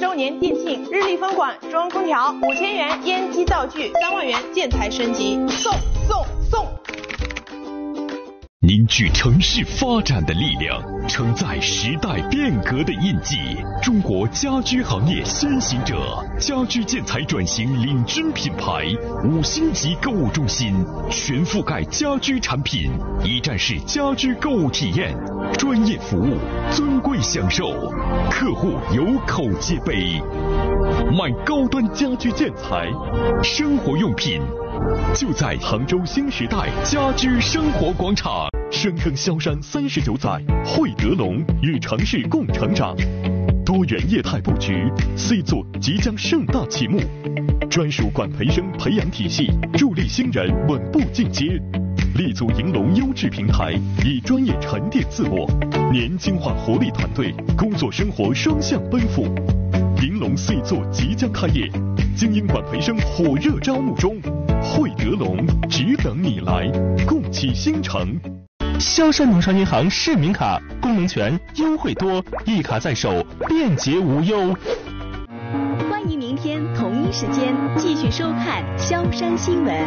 周年店庆，日立分馆中央空调5000元烟机灶具，3万元建材升级，送！ 凝聚城市发展的力量，承载时代变革的印记。中国家居行业先行者，家居建材转型领军品牌，5星级购物中心，全覆盖家居产品，一站式家居购物体验，专业服务，尊贵享受，客户有口皆碑。买高端家居建材、生活用品，就在杭州新时代家居生活广场。深耕萧山39载，汇德龙与城市共成长。多元业态布局 ，C 座即将盛大启幕。专属管培生培养体系，助力新人稳步进阶。立足银龙优质平台，以专业沉淀自我，年轻化活力团队，工作生活双向奔赴。银龙 C 座即将开业，精英管培生火热招募中。汇德龙只等你来，共启新城。 萧山农商银行市民卡功能全，优惠多，一卡在手，便捷无忧。 欢迎明天同一时间继续收看萧山新闻。